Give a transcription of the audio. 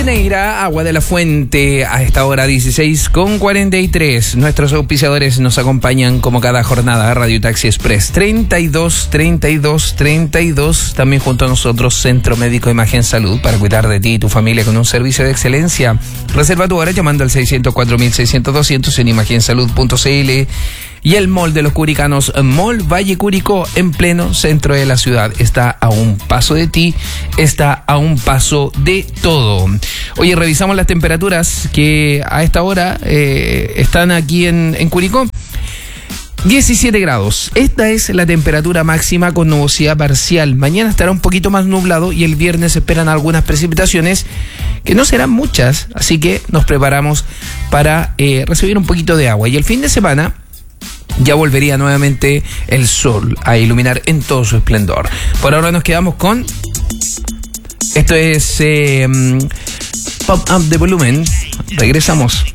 Neira, agua de la fuente, a esta hora 16:43. Nuestros auspiciadores nos acompañan como cada jornada. Radio Taxi Express 32. También junto a nosotros Centro Médico Imagen Salud, para cuidar de ti y tu familia con un servicio de excelencia. Reserva tu hora llamando al 604-600-200 en imagensalud.cl. Y el Mall de los Curicanos, Mall Valle Curicó, en pleno centro de la ciudad. Está a un paso de ti, está a un paso de todo. Oye, revisamos las temperaturas que a esta hora están aquí en Curicó. 17 grados. Esta es la temperatura máxima con nubosidad parcial. Mañana estará un poquito más nublado y el viernes se esperan algunas precipitaciones que no serán muchas, así que nos preparamos para recibir un poquito de agua. Y el fin de semana ya volvería nuevamente el sol a iluminar en todo su esplendor. Por ahora nos quedamos con... Esto es Pop Up de Volumen. Regresamos.